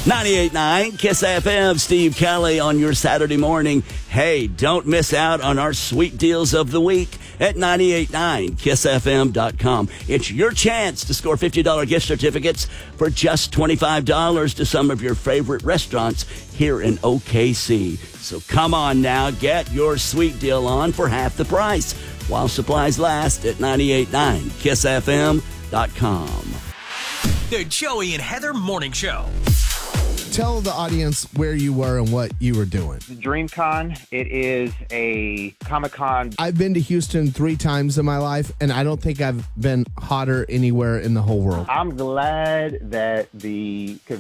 98.9 KISS FM, Steve Kelly on your Saturday morning. Hey, don't miss out on our sweet deals of the week at 98.9KISSFM.com. It's your chance to score $50 gift certificates for just $25 to some of your favorite restaurants here in OKC. So come on now, get your sweet deal on for half the price while supplies last at 98.9KISSFM.com. The Joey and Heather Morning Show. Tell the audience where you were and what you were doing. DreamCon, it is a Comic-Con. I've been to Houston 3 times in my life, and I don't think I've been hotter anywhere in the whole world. I'm glad that the